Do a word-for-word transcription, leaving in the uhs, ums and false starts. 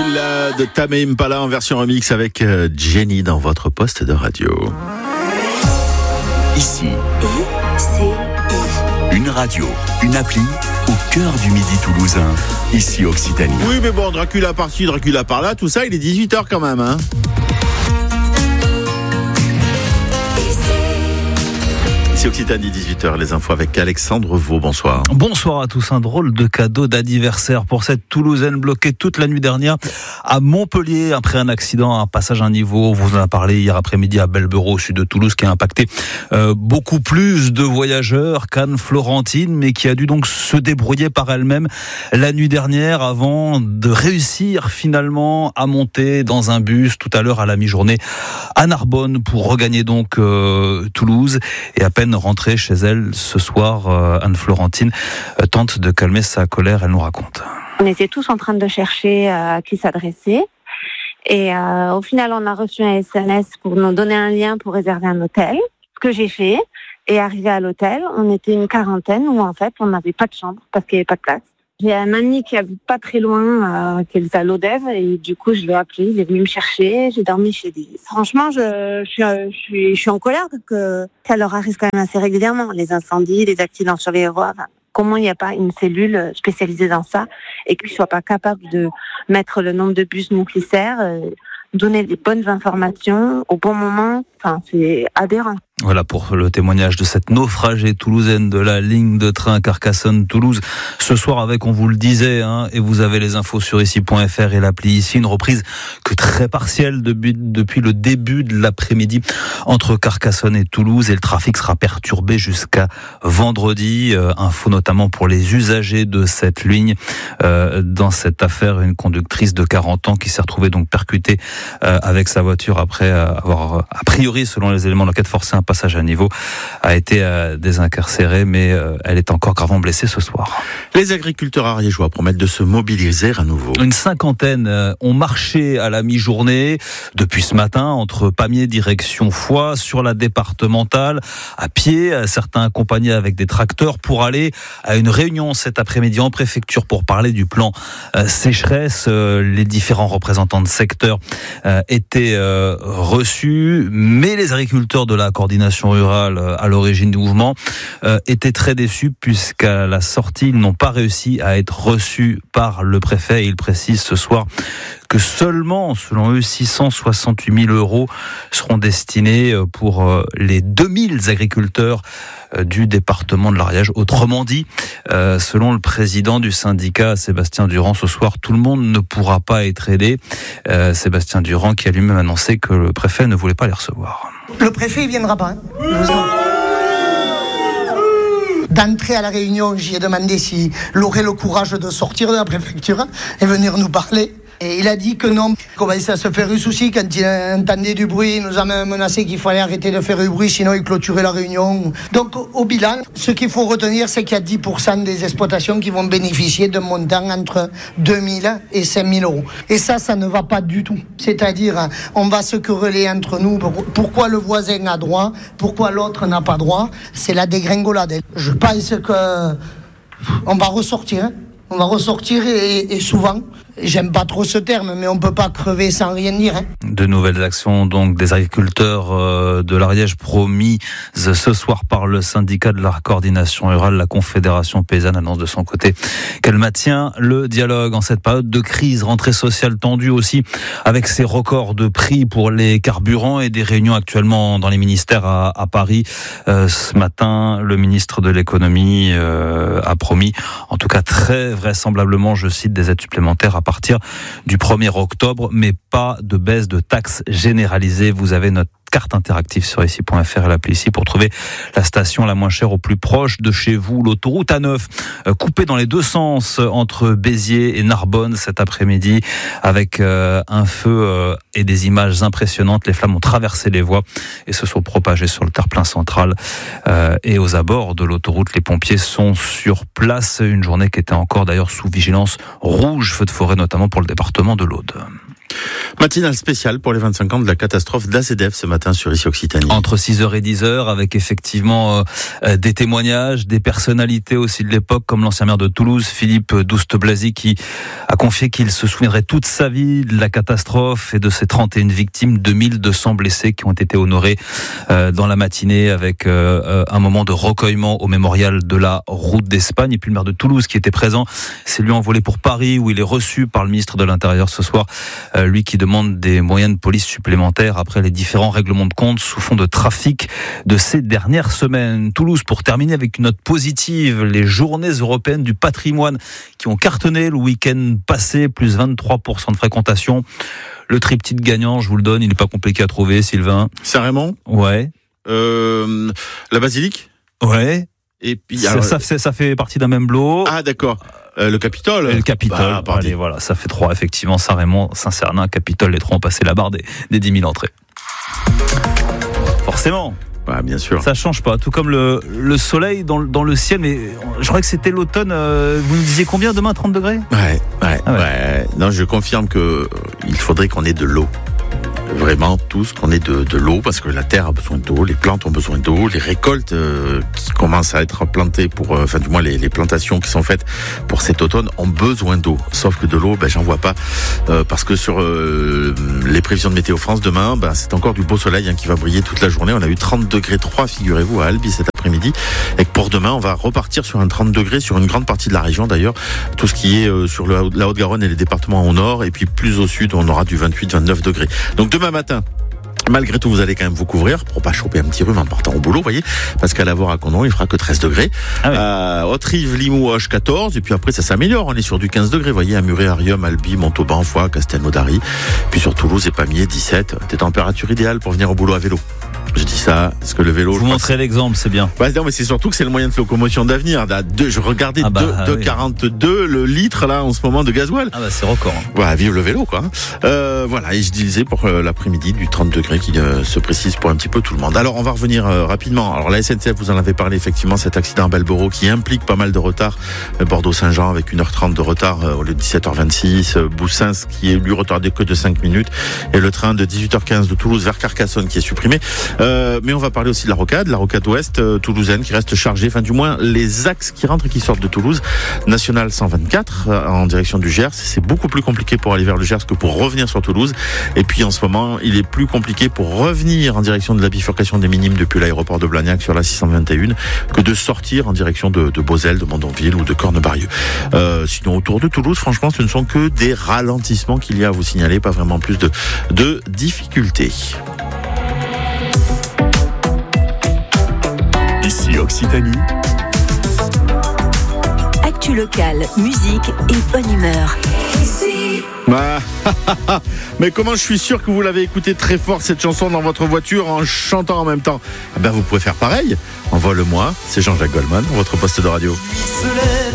Still Là de Tame Impala en version remix avec Jenny dans votre poste de radio. Ici, I C I. Une radio, une appli au cœur du midi toulousain. Ici Occitanie. Oui, mais bon, Dracula par-ci, Dracula par-là, tout ça, il est dix-huit heures quand même, hein. Ici Occitanie, dix-huit heures, les infos avec Alexandre Vaux. Bonsoir. Bonsoir à tous. Un drôle de cadeau d'anniversaire pour cette Toulousaine bloquée toute la nuit dernière à Montpellier après un accident, un passage à un niveau. On vous en a parlé hier après-midi à Belberot, au sud de Toulouse, qui a impacté euh, beaucoup plus de voyageurs qu'Anne-Florentine, mais qui a dû donc se débrouiller par elle-même la nuit dernière avant de réussir finalement à monter dans un bus tout à l'heure à la mi-journée à Narbonne pour regagner donc euh, Toulouse. Et à peine rentrée chez elle ce soir, euh, Anne-Florentine euh, tente de calmer sa colère. Elle nous raconte. On était tous en train de chercher euh, à qui s'adresser. Et euh, au final, on a reçu un S M S pour nous donner un lien pour réserver un hôtel. Ce que j'ai fait. Et arrivé à l'hôtel, on était une quarantaine où en fait, on n'avait pas de chambre parce qu'il n'y avait pas de place. J'ai un ami qui habite pas très loin, euh, qui est à l'Odève, et du coup, je l'ai appelé, il est venu me chercher, j'ai dormi chez lui. Franchement, je, je, suis, je, suis, je suis en colère que ça leur arrive quand même assez régulièrement. Les incendies, les accidents sur les voies. Enfin, comment il n'y a pas une cellule spécialisée dans ça et qu'ils ne soient pas capables de mettre le nombre de bus nucléaires, euh, donner les bonnes informations au bon moment. Enfin, c'est aberrant. Voilà pour le témoignage de cette naufragée toulousaine de la ligne de train Carcassonne-Toulouse. Ce soir avec, on vous le disait, hein, et vous avez les infos sur ici point f r et l'appli ici, une reprise que très partielle depuis, depuis le début de l'après-midi entre Carcassonne et Toulouse, et le trafic sera perturbé jusqu'à vendredi. Euh, info notamment pour les usagers de cette ligne. Euh, dans cette affaire, une conductrice de quarante ans qui s'est retrouvée donc percutée euh, avec sa voiture après avoir, a priori, selon les éléments de l'enquête, forcé un passage à niveau, a été euh, désincarcérée, mais euh, elle est encore gravement blessée ce soir. Les agriculteurs ariégeois promettent de se mobiliser à nouveau. Une cinquantaine euh, ont marché à la mi-journée depuis ce matin entre Pamiers direction Foix sur la départementale, à pied, certains accompagnés avec des tracteurs pour aller à une réunion cet après-midi en préfecture pour parler du plan euh, sécheresse. Euh, les différents représentants de secteur euh, étaient euh, reçus, mais les agriculteurs de la coordination rurale à l'origine du mouvement euh, étaient très déçus puisqu'à la sortie, ils n'ont pas réussi à être reçus par le préfet. Et il précise ce soir que seulement, selon eux, six cent soixante-huit mille euros seront destinés pour les deux mille agriculteurs du département de l'Ariège. Autrement dit, euh, selon le président du syndicat, Sébastien Durand, ce soir, tout le monde ne pourra pas être aidé. Euh, Sébastien Durand qui a lui-même annoncé que le préfet ne voulait pas les recevoir. Le préfet, il viendra pas. Hein. D'entrer à la réunion, j'y ai demandé s'il aurait le courage de sortir de la préfecture et venir nous parler. Et il a dit que non. Il commençait à se faire du souci quand il entendait du bruit. Il nous a menacé qu'il fallait arrêter de faire du bruit, sinon il clôturait la réunion. Donc au bilan, ce qu'il faut retenir, c'est qu'il y a dix pour cent des exploitations qui vont bénéficier d'un montant entre deux mille et cinq mille euros. Et ça, ça ne va pas du tout. C'est-à-dire, on va se quereller entre nous. Pourquoi le voisin a droit? Pourquoi l'autre n'a pas droit? C'est la dégringolade. Je pense que on va ressortir. Hein. On va ressortir et, et souvent, j'aime pas trop ce terme, mais on peut pas crever sans rien dire. Hein. De nouvelles actions donc des agriculteurs euh, de l'Ariège promises ce soir par le syndicat de la coordination rurale. La Confédération paysanne annonce de son côté qu'elle maintient le dialogue en cette période de crise, rentrée sociale tendue aussi avec ces records de prix pour les carburants et des réunions actuellement dans les ministères à, à Paris. Euh, ce matin, le ministre de l'économie euh, a promis, en tout cas très vraisemblablement, je cite, des aides supplémentaires à partir du premier octobre, mais pas de baisse de taxes généralisée. Vous avez notre carte interactive sur ici point f r et l'appli ici pour trouver la station la moins chère au plus proche de chez vous. L'autoroute A neuf euh, coupée dans les deux sens entre Béziers et Narbonne cet après-midi avec euh, un feu euh, et des images impressionnantes. Les flammes ont traversé les voies et se sont propagées sur le terre-plein central euh, et aux abords de l'autoroute. Les pompiers sont sur place. Une journée qui était encore d'ailleurs sous vigilance rouge, feu de forêt notamment pour le département de l'Aude. Matinale spéciale pour les vingt-cinq ans de la catastrophe d'A Z F ce matin sur Ici Occitanie. Entre six heures et dix heures, avec effectivement euh, des témoignages, des personnalités aussi de l'époque, comme l'ancien maire de Toulouse, Philippe Douste-Blazy, qui a confié qu'il se souviendrait toute sa vie de la catastrophe et de ses trente et une victimes, deux mille deux cents blessés qui ont été honorés euh, dans la matinée avec euh, un moment de recueillement au mémorial de la Route d'Espagne. Et puis le maire de Toulouse qui était présent, c'est lui envolé pour Paris où il est reçu par le ministre de l'Intérieur ce soir, euh, lui qui demande des moyens de police supplémentaires après les différents règlements de compte sous fond de trafic de ces dernières semaines. Toulouse, pour terminer avec une note positive, les journées européennes du patrimoine qui ont cartonné le week-end passé, plus vingt-trois pour cent de fréquentation. Le triptyque gagnant, je vous le donne, il n'est pas compliqué à trouver, Sylvain. Saint-Raymond ? Ouais. Euh, la basilique ? Ouais. Et puis, Ça, alors, ça, fait, ça fait partie d'un même lot. Ah d'accord. Euh, le Capitole. Et le Capitole, Bah, pardi. allez, voilà, ça fait trois, effectivement. Saint-Raymond, Saint-Cernin, Capitole, les trois ont passé la barre des, des dix mille entrées. Forcément. Ouais, bien sûr. Ça change pas, tout comme le, le soleil dans, dans le ciel, mais je crois que c'était l'automne. Euh, vous nous disiez combien demain, trente degrés ? Ouais, ouais, Ah ouais. ouais. Non, je confirme que euh, il faudrait qu'on ait de l'eau. Vraiment tous qu'on ait de, de l'eau, parce que la terre a besoin d'eau, les plantes ont besoin d'eau, les récoltes euh, qui commencent à être plantées pour, euh, enfin du moins les, les plantations qui sont faites pour cet automne ont besoin d'eau. Sauf que de l'eau, ben j'en vois pas, euh, parce que sur euh, les prévisions de Météo France demain, ben c'est encore du beau soleil hein, qui va briller toute la journée. On a eu trente degrés trois, figurez-vous, à Albi cet après-midi, et que pour demain on va repartir sur un trente degrés sur une grande partie de la région d'ailleurs, tout ce qui est euh, sur le, la Haute-Garonne et les départements au nord, et puis plus au sud on aura du vingt-huit vingt-neuf degrés. Donc demain matin, malgré tout, vous allez quand même vous couvrir pour pas choper un petit rhume en partant au boulot, vous voyez, parce qu'à l'Avor à Condon, il fera que treize degrés. Ah oui. Euh, Haute-Rive, Limoux, Auch, quatorze, et puis après ça s'améliore, on est sur du quinze degrés, vous voyez, à Muret, Arium, Albi, Montauban, Foix, Castelnaudary, puis sur Toulouse et Pamiers, dix-sept, des températures idéales pour venir au boulot à vélo. Je dis ça parce que le vélo. Vous montrez l'exemple, c'est bien. Bah, non, mais c'est surtout que c'est le moyen de locomotion d'avenir. Deux, je regardais Ah bah, deux, ah deux oui. quarante-deux le litre là en ce moment de gasoil. Ah bah c'est record. Hein. Voilà, vive le vélo quoi. Euh, voilà, et je disais pour euh, l'après-midi du trente degrés qui euh, se précise pour un petit peu tout le monde. Alors on va revenir euh, rapidement. Alors la S N C F, vous en avez parlé effectivement, cet accident à Belboro qui implique pas mal de retard. Euh, Bordeaux-Saint-Jean avec une heure trente de retard euh, au lieu de dix-sept heures vingt-six. Euh, Boussins qui est lui retardé que de cinq minutes. Et le train de dix-huit heures quinze de Toulouse vers Carcassonne qui est supprimé. Euh, mais on va parler aussi de la rocade, la rocade ouest euh, toulousaine qui reste chargée, enfin du moins les axes qui rentrent et qui sortent de Toulouse. National cent vingt-quatre euh, en direction du Gers, c'est beaucoup plus compliqué pour aller vers le Gers que pour revenir sur Toulouse. Et puis en ce moment, il est plus compliqué pour revenir en direction de la bifurcation des Minimes depuis l'aéroport de Blagnac sur la six cent vingt et un que de sortir en direction de, de Beauzelle, de Mondonville ou de Cornebarieux. Euh, sinon autour de Toulouse, franchement, ce ne sont que des ralentissements qu'il y a à vous signaler, pas vraiment plus de, de difficultés. Ici Occitanie. Actu locale, musique et bonne humeur. Ah, mais comment je suis sûr que vous l'avez écouté très fort cette chanson dans votre voiture en chantant en même temps. Eh ben vous pouvez faire pareil. Envoie-le-moi, c'est Jean-Jacques Goldman, votre poste de radio.